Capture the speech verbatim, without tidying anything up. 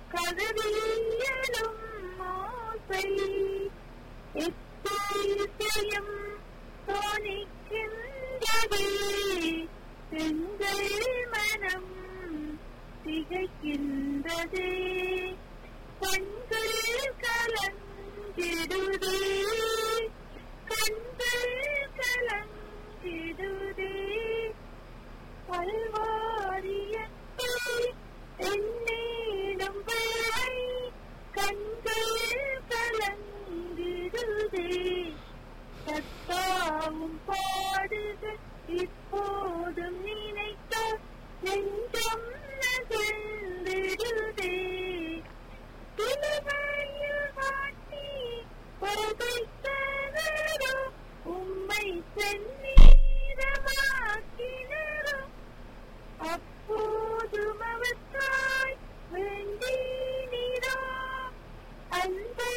கதவியலும் மோசை எத்தேயம் தோணிக்கின்றதே எங்கள் மனம் திகைக்கின்றதே கண்கள் கலங்கிடுதே கண்கள் கலங்கிடுதே பல்வாரியத்தை என்னிடம் வரை கண்கள் கலங்கிடுதே கத்தாவும் பாடுகள் இப்போதும் நினைத்த நெஞ்சம் நகர்ந்திடுதே துலவையில் மாட்டி பகைத்தனரோ உம்மை சென்னீரமாக்கினரோ அப்போதும் அவற்றாய் வேண்டினீரோ அந்த